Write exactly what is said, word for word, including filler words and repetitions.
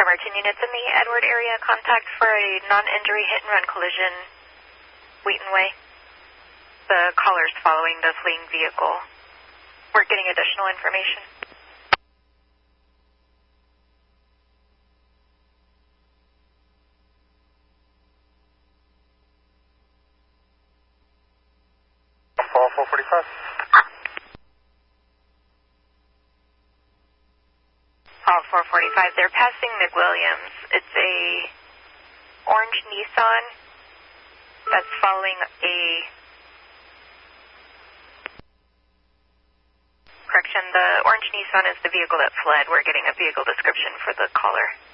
Bremerton units in the Edward area, contact for a non-injury hit-and-run collision, Wheaton Way. The caller's following the fleeing vehicle. We're getting additional information. Fall four forty-five. Hall four forty-five, they're passing McWilliams. It's a orange Nissan that's following a... Correction, the orange Nissan is the vehicle that fled. We're getting a vehicle description for the caller.